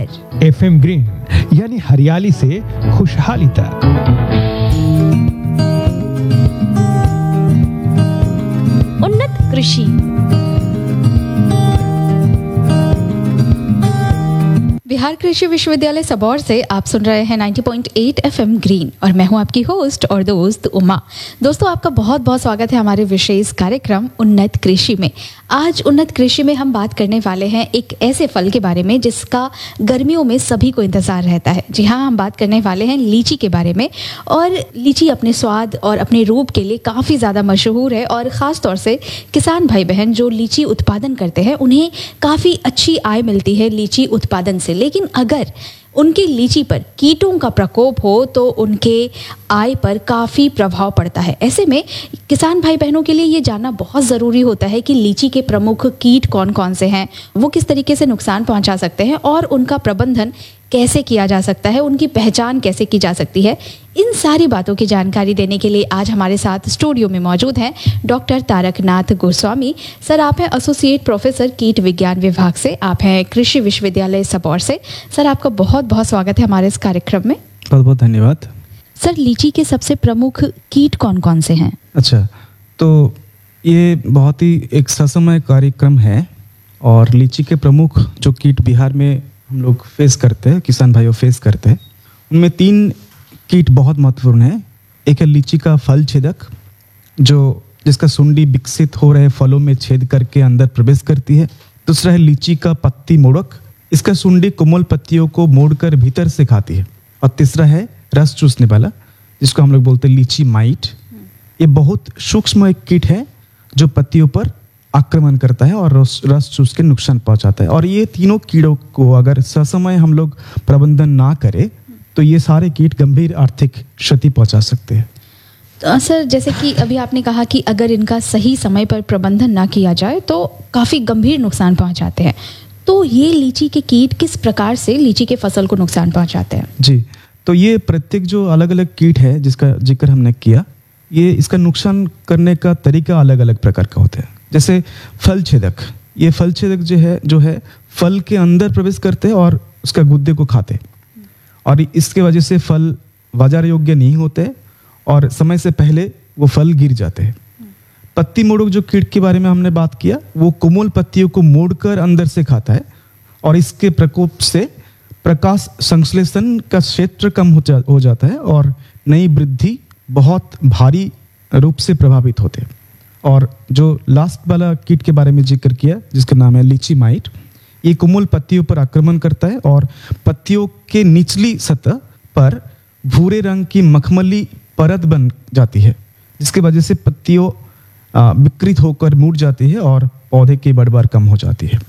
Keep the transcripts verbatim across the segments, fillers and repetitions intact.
घर। FM green यानी हरियाली से खुशहाली तक। उन्नत कृषि। बिहार कृषि विश्वविद्यालय सबौर से आप सुन रहे हैं नब्बे पॉइंट आठ एफएम ग्रीन और मैं हूं आपकी होस्ट और दोस्त उमा। दोस्तों, आपका बहुत बहुत स्वागत है हमारे विशेष कार्यक्रम उन्नत कृषि में। आज उन्नत कृषि में हम बात करने वाले हैं एक ऐसे फल के बारे में जिसका गर्मियों में सभी को इंतजार रहता है। जी हाँ, हम बात करने वाले हैं लीची के बारे में। और लीची अपने स्वाद और अपने रूप के लिए काफ़ी ज़्यादा मशहूर है और ख़ास तौर से किसान भाई बहन जो लीची उत्पादन करते हैं उन्हें काफ़ी अच्छी आय मिलती है लीची उत्पादन से। लेकिन अगर उनकी लीची पर कीटों का प्रकोप हो तो उनके आय पर काफ़ी प्रभाव पड़ता है। ऐसे में किसान भाई बहनों के लिए ये जानना बहुत ज़रूरी होता है कि लीची के प्रमुख कीट कौन कौन से हैं, वो किस तरीके से नुकसान पहुंचा सकते हैं और उनका प्रबंधन कैसे किया जा सकता है, उनकी पहचान कैसे की जा सकती है। इन सारी बातों की जानकारी देने के लिए आज हमारे साथ स्टूडियो में मौजूद हैं डॉक्टर तारकनाथ गोस्वामी। सर, आप हैं एसोसिएट प्रोफेसर कीट विज्ञान विभाग से, आप हैं कृषि विश्वविद्यालय सबौर से। सर, आपका बहुत बहुत स्वागत है हमारे इस कार्यक्रम में। बहुत बहुत धन्यवाद। सर, लीची के सबसे प्रमुख कीट कौन कौन से हैं? अच्छा, तो ये बहुत ही एक ससमय कार्यक्रम है और लीची के प्रमुख जो कीट बिहार में हम लोग फेस करते हैं, किसान भाइयों फेस करते हैं, उनमें तीन कीट बहुत महत्वपूर्ण है। एक है लीची का फल छेदक, जो जिसका सुंडी विकसित हो रहे फलों में छेद करके अंदर प्रवेश करती है। दूसरा है लीची का पत्ती मोड़क, इसका सुंडी कोमल पत्तियों को मोड़कर भीतर से खाती है। और तीसरा है रस चूसने वाला, जिसको हम लोग बोलते हैं लीची माइट। ये बहुत सूक्ष्म एक कीट है जो पत्तियों पर आक्रमण करता है और रस रस चूस के नुकसान पहुंचाता है। और ये तीनों कीड़ों को अगर ससमय हम लोग प्रबंधन ना करें तो ये सारे कीट गंभीर आर्थिक क्षति पहुंचा सकते हैं। तो सर, जैसे कि अभी आपने कहा कि अगर इनका सही समय पर प्रबंधन ना किया जाए तो काफ़ी गंभीर नुकसान पहुंचाते हैं, तो ये लीची के कीट किस प्रकार से लीची के फसल को नुकसान पहुंचाते हैं? जी, तो ये प्रत्येक जो अलग अलग कीट है जिसका जिक्र हमने किया, ये इसका नुकसान करने का तरीका अलग अलग प्रकार का होता है। जैसे फल छेदक, ये फल छेदक जो है जो है फल के अंदर प्रवेश करते हैं और उसका गुद्दे को खाते, और इसके वजह से फल बाजार योग्य नहीं होते और समय से पहले वो फल गिर जाते हैं। पत्ती मोड़क जो कीट के बारे में हमने बात किया, वो कोमल पत्तियों को मोड़कर अंदर से खाता है और इसके प्रकोप से प्रकाश संश्लेषण का क्षेत्र कम हो, जा, हो जाता है और नई वृद्धि बहुत भारी रूप से प्रभावित होते हैं। और जो लास्ट वाला कीट के बारे में जिक्र किया जिसका नाम है लीची माइट, ये कोमल पत्तियों पर आक्रमण करता है और पत्तियों के निचली सतह पर भूरे रंग की मखमली परत बन जाती है, जिसके वजह से पत्तियों विकृत होकर मुड़ जाती है और पौधे की बढ़वार कम हो जाती है।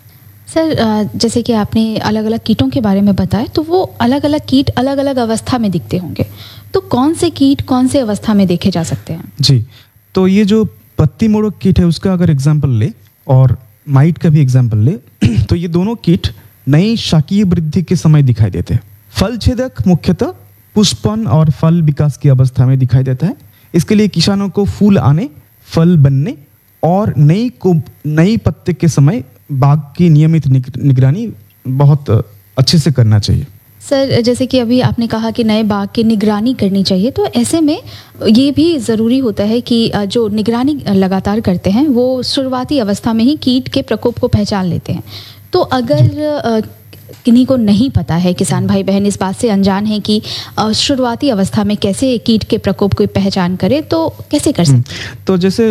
सर, जैसे कि आपने अलग अलग कीटों के बारे में बताया, तो वो अलग अलग कीट अलग अलग अवस्था में दिखते होंगे, तो कौन से कीट कौन से अवस्था में देखे जा सकते हैं? जी, तो ये जो पत्ती मोड़क कीट है उसका अगर एग्जाम्पल ले और माइट का भी एग्जाम्पल ले तो ये दोनों कीट नई शाकीय वृद्धि के समय दिखाई देते हैं। फल छेदक मुख्यतः पुष्पन और फल विकास की अवस्था में दिखाई देता है। इसके लिए किसानों को फूल आने, फल बनने और नई को नई पत्ते के समय बाग की नियमित निगरानी बहुत अच्छे से करना चाहिए। सर, जैसे कि अभी आपने कहा कि नए बाग की निगरानी करनी चाहिए, तो ऐसे में ये भी ज़रूरी होता है कि जो निगरानी लगातार करते हैं वो शुरुआती अवस्था में ही कीट के प्रकोप को पहचान लेते हैं। तो अगर किन्हीं को नहीं पता है, किसान भाई बहन इस बात से अनजान है कि शुरुआती अवस्था में कैसे कीट के प्रकोप की पहचान करें, तो कैसे कर सकते हैं? तो जैसे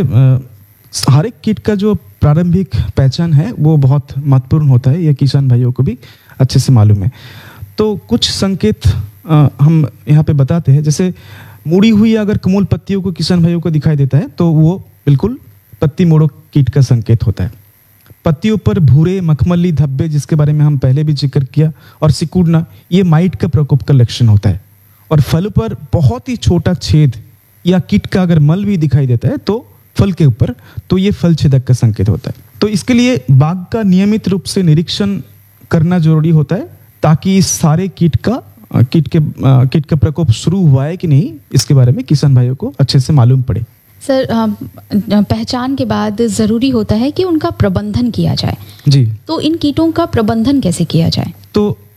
हर एक कीट का जो प्रारंभिक पहचान है वो बहुत महत्वपूर्ण होता है, ये किसान भाइयों को भी अच्छे से मालूम है। तो कुछ संकेत आ, हम यहाँ पे बताते हैं। जैसे मुड़ी हुई अगर कोमल पत्तियों को किसान भाइयों को दिखाई देता है तो वो बिल्कुल पत्ती मोड़क कीट का संकेत होता है। पत्तियों पर भूरे मखमली धब्बे, जिसके बारे में हम पहले भी जिक्र किया, और सिकुड़ना, ये माइट का प्रकोप का लक्षण होता है। और फल पर बहुत ही छोटा छेद या कीट का अगर मल भी दिखाई देता है तो फल के ऊपर, तो ये फल छेदक का संकेत होता है। तो इसके लिए बाग का नियमित रूप से निरीक्षण करना जरूरी होता है ताकि इस सारे कीट का कीट के कीट का प्रकोप शुरू हुआ है कि नहीं, इसके बारे में किसान भाइयों को अच्छे से मालूम पड़े। सर, पहचान के बाद ज़रूरी होता है कि उनका प्रबंधन किया जाए। जी, तो इन कीटों का प्रबंधन कैसे किया जाए? तो